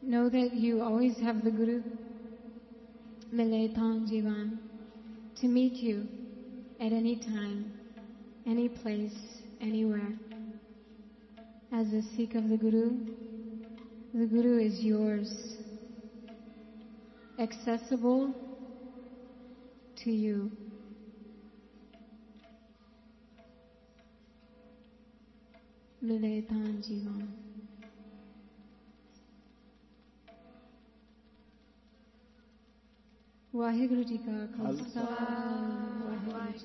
Know that you always have the Guru, Mile Than Jivan, to meet you at any time, any place, anywhere. As a Sikh of the Guru is yours, accessible to you. Mile Than Jivan. Waheguru ji ਕਾ ਖਾਲਸਾ ਵਾਹਿਗੁਰੂ